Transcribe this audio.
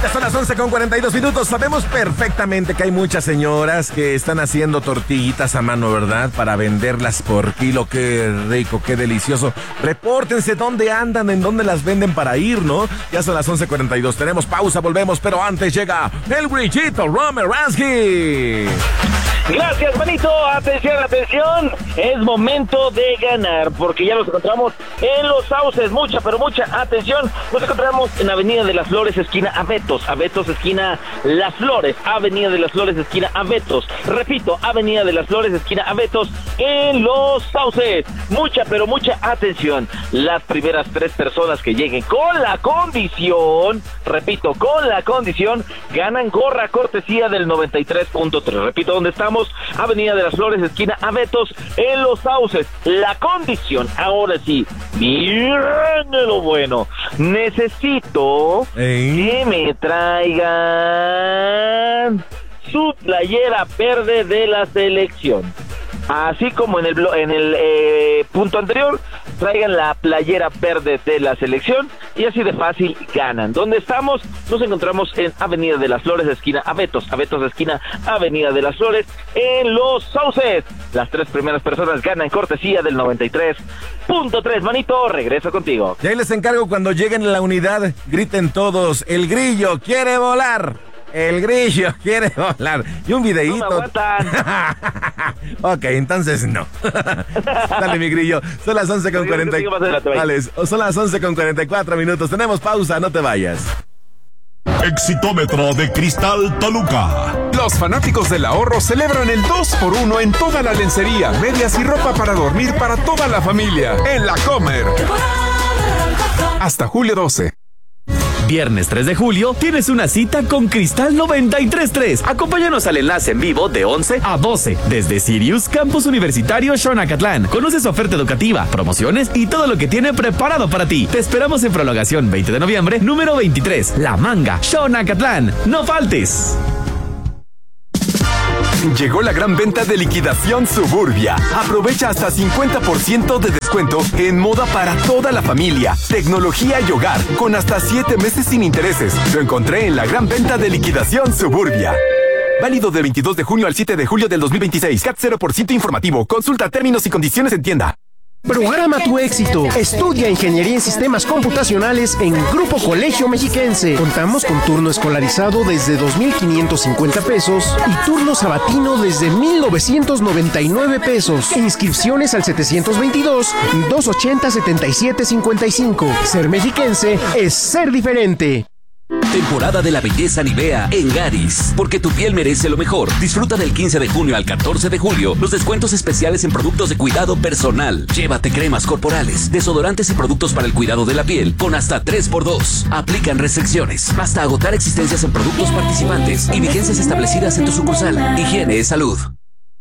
Ya son las 11:42. Sabemos perfectamente que hay muchas señoras que están haciendo tortillitas a mano, ¿verdad? Para venderlas por kilo. Qué rico, qué delicioso. Repórtense dónde andan, en dónde las venden para ir, ¿no? Ya son las 11:42. Tenemos pausa, volvemos, pero antes llega el Grillito Romeransky. Gracias, manito. Atención, atención. Es momento de ganar, porque ya nos encontramos en Los Sauces. Mucha, pero mucha atención. Nos encontramos en Avenida de las Flores, esquina Abetos. Abetos, esquina Las Flores. Avenida de las Flores, esquina Abetos. Repito, Avenida de las Flores, esquina Abetos, en Los Sauces. Mucha, pero mucha atención. Las primeras 3 personas que lleguen con la condición, repito, con la condición, ganan gorra cortesía del 93.3. Repito, ¿dónde estamos? Avenida de las Flores, esquina Abetos, en Los Sauces. La condición, ahora sí, viene lo bueno. Necesito que me traigan su playera verde de la selección. Así como en el punto anterior, traigan la playera verde de la selección y así de fácil ganan. ¿Dónde estamos? Nos encontramos en Avenida de las Flores, esquina Abetos. Abetos, esquina Avenida de las Flores, en Los Sauces. Las 3 primeras personas ganan cortesía del 93.3. Manito, regreso contigo. Y ahí les encargo, cuando lleguen a la unidad, griten todos: el grillo quiere volar. El grillo quiere volar. Y un videíto. No me aguantan. Ok, entonces no. Dale, mi grillo. Son las 11:40. Dale, son las 11:44. Tenemos pausa, no te vayas. Exitómetro de Cristal Toluca. Los fanáticos del ahorro celebran el 2x1 en toda la lencería, medias y ropa para dormir para toda la familia. En La Comer. Hasta julio 12. Viernes 3 de julio tienes una cita con Cristal 93.3. Acompáñanos al enlace en vivo de 11 a 12 desde Sirius Campus Universitario Xonacatlán. Conoce su oferta educativa, promociones y todo lo que tiene preparado para ti. Te esperamos en prolongación 20 de noviembre, número 23, La Manga, Xonacatlán. ¡No faltes! Llegó la gran venta de liquidación Suburbia. Aprovecha hasta 50% de descuento en moda para toda la familia, tecnología y hogar, con hasta 7 meses sin intereses. Lo encontré en la gran venta de liquidación Suburbia. Válido del 22 de junio al 7 de julio del 2026. CAT 0% informativo. Consulta términos y condiciones en tienda. Programa tu éxito. Estudia Ingeniería en Sistemas Computacionales en Grupo Colegio Mexiquense. Contamos con turno escolarizado desde 2,550 pesos y turno sabatino desde 1,999 pesos. Inscripciones al 722-280-7755. Ser mexiquense es ser diferente. Temporada de la belleza Nivea en Garis, porque tu piel merece lo mejor. Disfruta del 15 de junio al 14 de julio los descuentos especiales en productos de cuidado personal. Llévate cremas corporales, desodorantes y productos para el cuidado de la piel con hasta 3x2. Aplican restricciones hasta agotar existencias en productos participantes y vigencias establecidas en tu sucursal. Higiene es salud.